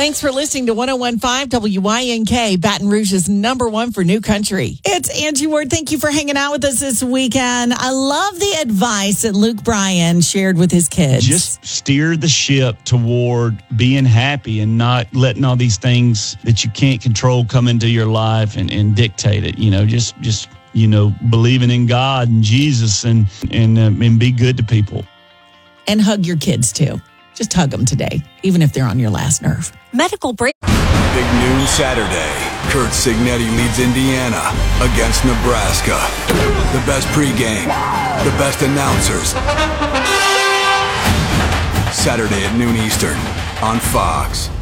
Thanks for listening to 101.5 WYNK, Baton Rouge's #1 for new country. It's Angie Ward. Thank you for hanging out with us this weekend. I love the advice that Luke Bryan shared with his kids. Just steer the ship toward being happy and not letting all these things that you can't control come into your life and dictate it. Just believing in God and Jesus and be good to people. And hug your kids, too. Just hug them today, even if they're on your last nerve. Medical break. Big noon Saturday. Kurt Signetti leads Indiana against Nebraska. The best pregame, the best announcers. Saturday at noon Eastern on Fox.